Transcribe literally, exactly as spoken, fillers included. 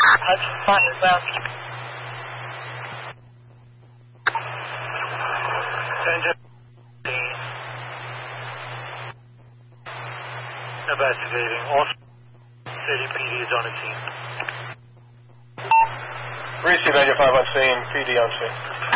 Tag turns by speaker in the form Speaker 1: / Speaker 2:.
Speaker 1: Hudson five, well.
Speaker 2: Investigating. All City P D is on the scene.
Speaker 3: Receive, Edge five on scene. P D on scene.